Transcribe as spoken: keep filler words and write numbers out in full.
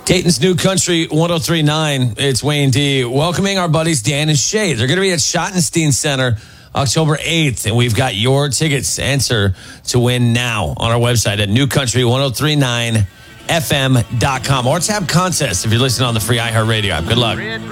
Dayton's New Country one oh three point nine. It's Wayne D. Welcoming our buddies Dan and Shay. They're going to be at Schottenstein Center October eighth, and we've got your tickets. Enter to win now on our website at new country ten thirty-nine f m dot com or tap contest if you're listening on the free iHeartRadio app. Good luck.